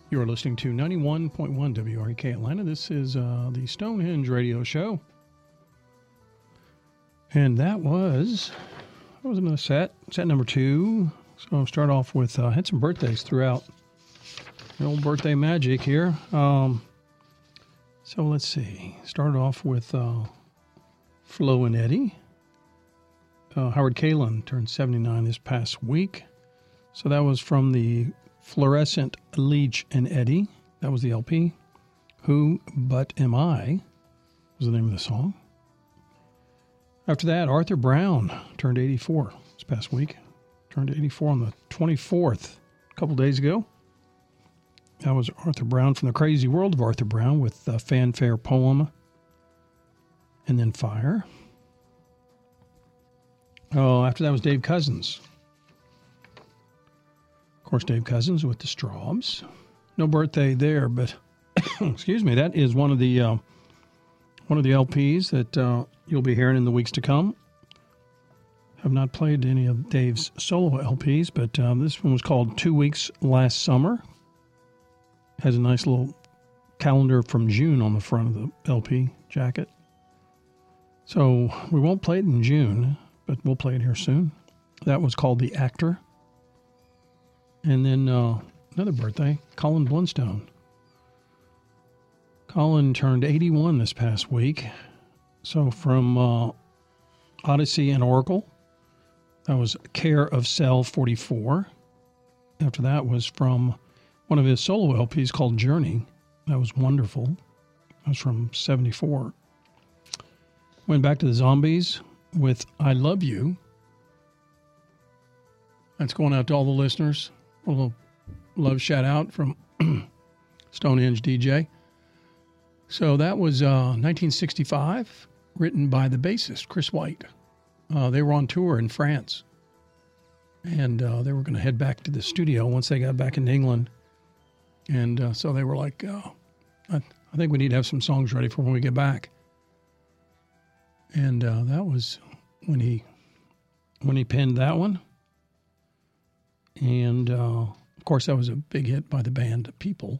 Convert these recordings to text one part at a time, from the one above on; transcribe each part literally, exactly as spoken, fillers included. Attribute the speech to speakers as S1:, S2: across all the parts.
S1: You are listening to ninety-one point one W R E K Atlanta. This is uh, the Stonehenge Radio Show. And that was, that was another set, set number two. So I'll start off with, uh, had some birthdays throughout the old birthday magic here. Um, so let's see. Started off with uh, Flo and Eddie. Uh, Howard Kalin turned seventy-nine this past week. So that was from the Fluorescent Leach and Eddie. That was the L P. Who But Am I was the name of the song. After that, Arthur Brown turned eighty-four this past week. Turned eighty-four on the twenty-fourth, a couple days ago. That was Arthur Brown from the Crazy World of Arthur Brown with the Fanfare Poem and then Fire. Oh, after that was Dave Cousins. Of course, Dave Cousins with the Strawbs. No birthday there, but excuse me, that is one of the uh, one of the L Ps that uh, you'll be hearing in the weeks to come. I've not played any of Dave's solo L Ps, but uh, this one was called Two Weeks Last Summer. Has a nice little calendar from June on the front of the L P jacket. So we won't play it in June, but we'll play it here soon. That was called The Actor. And then uh, another birthday, Colin Blunstone. Colin turned eighty-one this past week. So from uh, Odyssey and Oracle, that was Care of Cell forty-four. After that was from one of his solo L Ps called Journey. That was Wonderful. That was from seventy-four. Went back to the Zombies with I Love You. That's going out to all the listeners. A little love shout out from Stonehenge D J. So that was uh, nineteen sixty-five, written by the bassist, Chris White. Uh, they were on tour in France. And uh, they were going to head back to the studio once they got back in England. And uh, so they were like, oh, I, I think we need to have some songs ready for when we get back. And uh, that was when he when he penned that one. And, uh, of course, that was a big hit by the band People.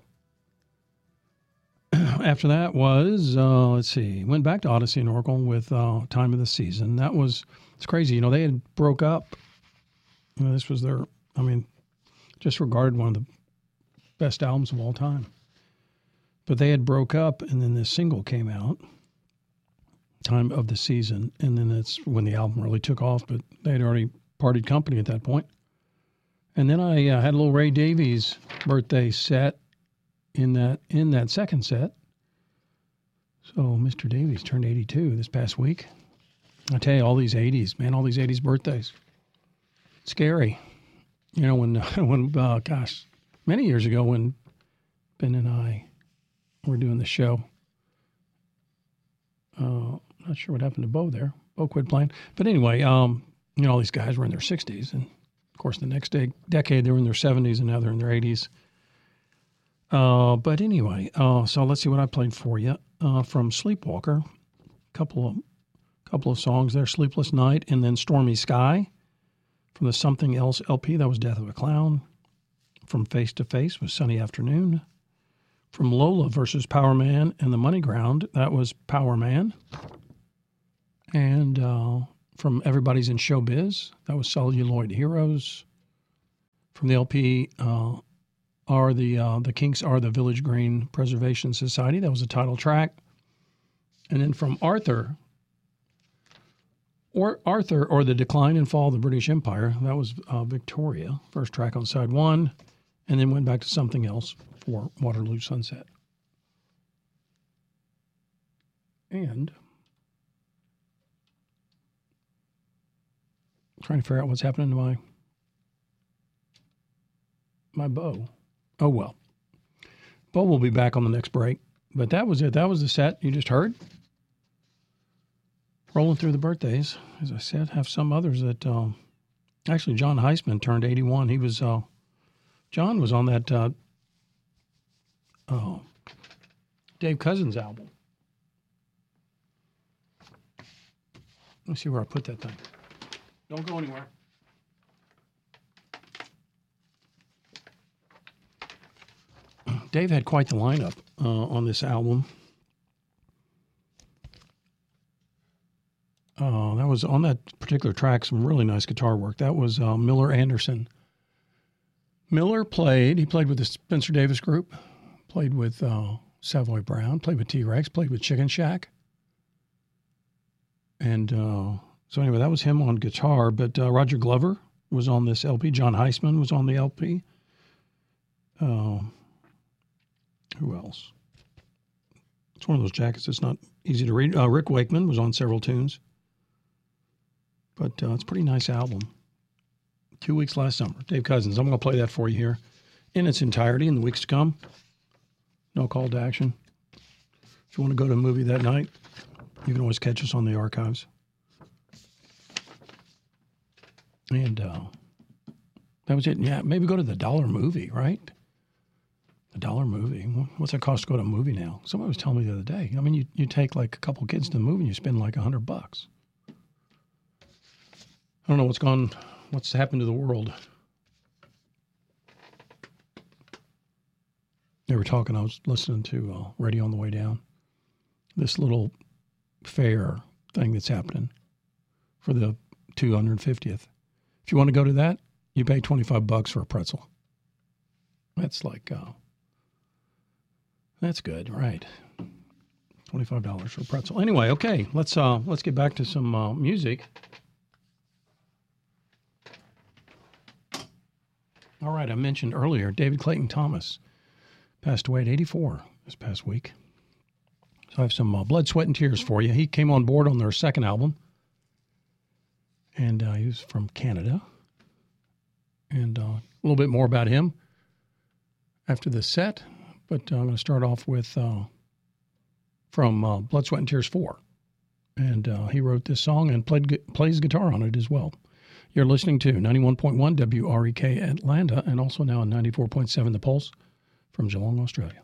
S1: After that was, uh, let's see, went back to Odyssey and Oracle with uh, Time of the Season. That was, it's crazy. You know, they had broke up. You know, this was their, I mean, just regarded one of the best albums of all time. But they had broke up, and then this single came out, Time of the Season. And then that's when the album really took off, but they had already parted company at that point. And then I uh, had a little Ray Davies birthday set in that in that second set. So Mister Davies turned eighty-two this past week. I tell you, all these eighties, man, all these eighties birthdays. Scary. You know, when, when uh, gosh, many years ago when Ben and I were doing the show. Uh, not sure what happened to Bo there. Bo quit playing. But anyway, um, you know, all these guys were in their sixties, and of course, the next day, decade, they were in their seventies, and now they're in their eighties. Uh, but anyway, uh, so let's see what I played for you. Uh, from Sleepwalker, a couple of, couple of songs there, Sleepless Night, and then Stormy Sky. From the Something Else L P, that was Death of a Clown. From Face to Face was Sunny Afternoon. From Lola versus Power Man and the Money Ground, that was Power Man. And uh, from Everybody's in Showbiz, that was Celluloid Heroes. From the L P, uh, are the uh, the Kinks Are the Village Green Preservation Society. That was the title track. And then from Arthur, or Arthur, or The Decline and Fall of the British Empire, that was uh, Victoria, first track on side one, and then went back to Something Else for Waterloo Sunset. And trying to figure out what's happening to my my bow. Oh, well. Bo will be back on the next break. But that was it. That was the set you just heard. Rolling through the birthdays. As I said, have some others that... Um, actually, John Heisman turned eighty-one. He was... Uh, John was on that uh, uh, Dave Cousins album. Let me see where I put that thing. Don't go anywhere. Dave had quite the lineup uh, on this album. Uh, that was on that particular track, some really nice guitar work. That was uh, Miller Anderson. Miller played, he played with the Spencer Davis Group, played with uh, Savoy Brown, played with T-Rex, played with Chicken Shack. And uh, so anyway, that was him on guitar, but uh, Roger Glover was on this L P. John Heisman was on the L P. Uh, who else? It's one of those jackets that's not easy to read. Uh, Rick Wakeman was on several tunes. But uh, it's a pretty nice album. Two weeks last summer. Dave Cousins, I'm going to play that for you here in its entirety in the weeks to come. No call to action. If you want to go to a movie that night, you can always catch us on the archives. And uh, that was it. Yeah, maybe go to the Dollar Movie, right? The Dollar Movie. What's it cost to go to a movie now? Somebody was telling me the other day. I mean, you, you take like a couple kids to the movie and you spend like a hundred bucks. I don't know what's gone, what's happened to the world. They were talking, I was listening to uh, radio on the way down. This little fair thing that's happening for the two hundred fiftieth. If you want to go to that, you pay twenty-five bucks for a pretzel. That's like, uh, that's good, right? twenty-five dollars for a pretzel. Anyway, okay, let's uh, let's get back to some uh, music. All right, I mentioned earlier, David Clayton Thomas passed away at eighty-four this past week. So I have some uh, Blood, Sweat, and Tears for you. He came on board on their second album, and uh, he was from Canada. And uh, a little bit more about him after the set, but uh, I'm going to start off with uh, from uh, Blood, Sweat, and Tears four. And uh, he wrote this song and played plays guitar on it as well. You're listening to ninety-one point one W R E K Atlanta and also now on ninety-four point seven The Pulse from Geelong, Australia.